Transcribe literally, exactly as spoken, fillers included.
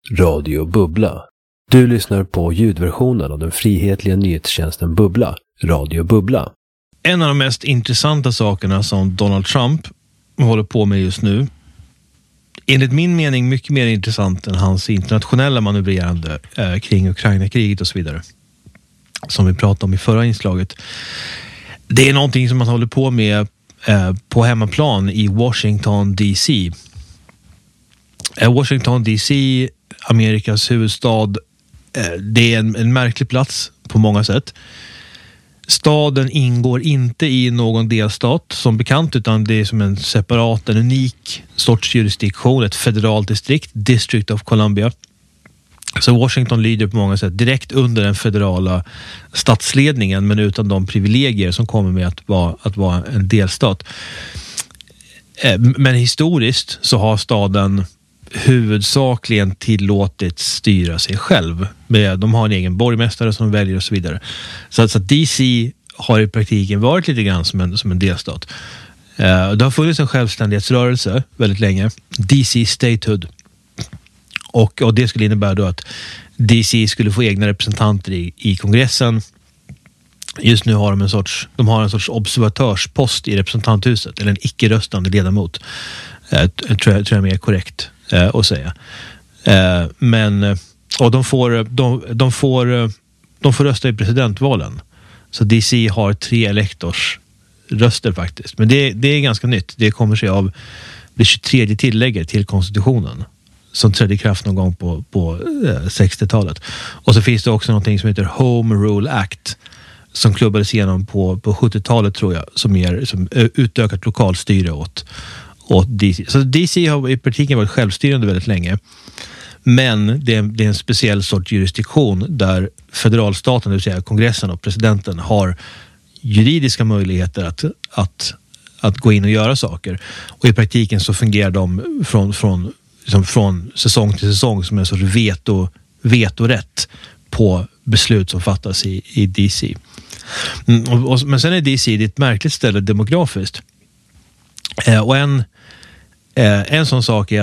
Radio Bubbla. Du lyssnar på ljudversionen av den frihetliga nyhetstjänsten Bubbla, Radio Bubbla. En av de mest intressanta sakerna som Donald Trump håller på med just nu, enligt min mening mycket mer intressant än hans internationella manövrerande eh, kring Ukraina-kriget och så vidare, som vi pratade om i förra inslaget. Det är någonting som man håller på med eh, på hemmaplan i Washington D C. Eh, Washington D C, Amerikas huvudstad, eh, det är en, en märklig plats på många sätt. Staden ingår inte i någon delstat som bekant, utan det är som en separat, en unik sorts jurisdiktion, ett federalt distrikt, District of Columbia. Så Washington lyder på många sätt direkt under den federala statsledningen, men utan de privilegier som kommer med att vara, att vara en delstat. Men historiskt så har staden huvudsakligen tillåtits styra sig själv. De har en egen borgmästare som väljer och så vidare. Så att, så att D C har i praktiken varit lite grann som en, som en delstat. Uh, det har funnits en självständighetsrörelse väldigt länge. D C Statehood. Och, och det skulle innebära då att D C skulle få egna representanter i, i kongressen. Just nu har de en sorts, de har en sorts observatörspost i representanthuset, eller en icke-röstande ledamot. Uh, tror, jag, tror jag är mer korrekt uh, att säga. Uh, men uh, och de får, de, de, får, uh, de får rösta i presidentvalen. Så D C har tre elektorsröster faktiskt. Men det, det är ganska nytt. Det kommer sig av det tjugotredje tillägget till konstitutionen som trädde i kraft någon gång på, på uh, sextiotalet. Och så finns det också någonting som heter Home Rule Act som klubbades igenom på, på sjuttiotalet tror jag, som ger som utökat lokalstyre åt Och D C. Så D C har i praktiken varit självstyrande väldigt länge. Men det är, det är en speciell sorts jurisdiktion där federalstaten, det vill säga kongressen och presidenten, har juridiska möjligheter att, att, att gå in och göra saker. Och i praktiken så fungerar de från, från, liksom från säsong till säsong som en sorts veto, vetorätt på beslut som fattas i, i D C. Mm, och, och, men sen är D C ett märkligt ställe demografiskt. Eh, och en, eh, en sån sak är